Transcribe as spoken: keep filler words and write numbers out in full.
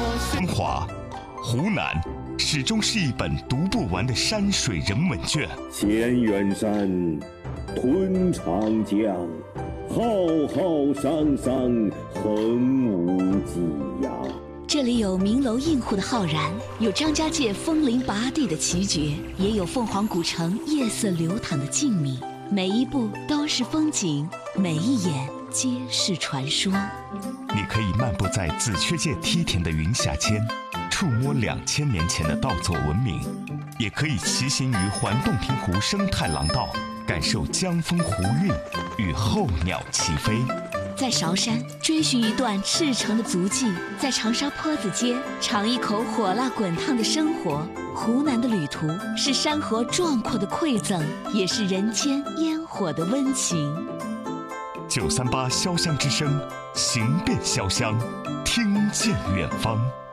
中华，湖南始终是一本读不完的山水人文卷。 千源山，吞长江，浩浩汤汤，横无际呀。 这里有名楼映户的浩然，有张家界风铃拔地的奇绝，也有凤凰古城夜色流淌的静谧。每一步都是风景，每一眼皆是传说。 你可以漫步在紫雀界梯田的云霞间，触摸两千年前的稻作文明；也可以骑行于环洞庭湖生态廊道，感受江风湖韵与候鸟齐飞。 在韶山追寻一段赤诚的足迹，在长沙坡子街尝一口火辣滚烫的生活。湖南的旅途是山河壮阔的馈赠，也是人间烟火的温情。 九三八潇湘之声，行遍潇湘，听见远方。